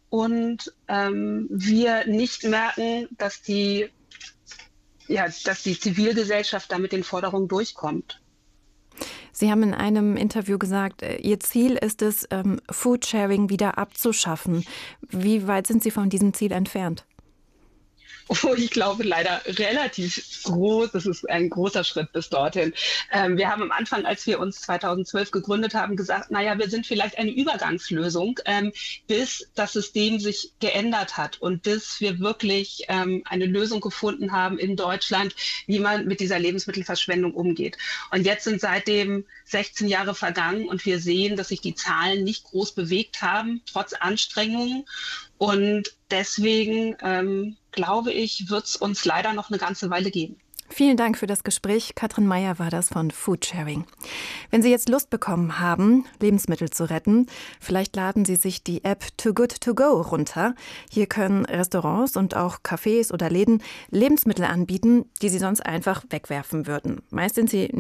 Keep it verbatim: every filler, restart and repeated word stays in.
und ähm, wir nicht merken, dass die, ja, dass die Zivilgesellschaft da mit den Forderungen durchkommt. Sie haben in einem Interview gesagt, Ihr Ziel ist es, ähm, Foodsharing wieder abzuschaffen. Wie weit sind Sie von diesem Ziel entfernt? Oh, ich glaube leider relativ groß. Das ist ein großer Schritt bis dorthin. Ähm, wir haben am Anfang, als wir uns zweitausendzwölf gegründet haben, gesagt, naja, wir sind vielleicht eine Übergangslösung, ähm, bis das System sich geändert hat und bis wir wirklich ähm, eine Lösung gefunden haben in Deutschland, wie man mit dieser Lebensmittelverschwendung umgeht. Und jetzt sind seitdem sechzehn Jahre vergangen und wir sehen, dass sich die Zahlen nicht groß bewegt haben, trotz Anstrengungen. Und deswegen ähm, glaube ich, wird es uns leider noch eine ganze Weile geben. Vielen Dank für das Gespräch. Katrin Meyer war das von Foodsharing. Wenn Sie jetzt Lust bekommen haben, Lebensmittel zu retten, vielleicht laden Sie sich die App Too Good To Go runter. Hier können Restaurants und auch Cafés oder Läden Lebensmittel anbieten, die Sie sonst einfach wegwerfen würden. Meist sind sie